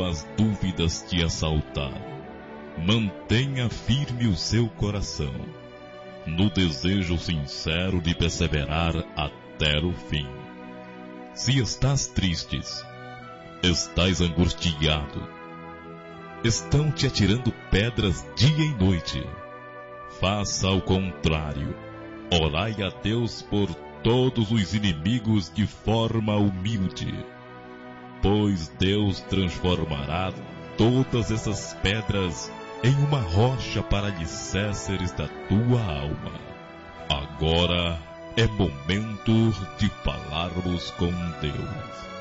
as dúvidas te assaltar, mantenha firme o seu coração, no desejo sincero de perseverar até o fim. Se estás tristes, estás angustiado, estão te atirando pedras dia e noite, faça ao contrário, orai a Deus por todos os inimigos de forma humilde, pois Deus transformará todas essas pedras em uma rocha para alicerces da tua alma. Agora é momento de falarmos com Deus.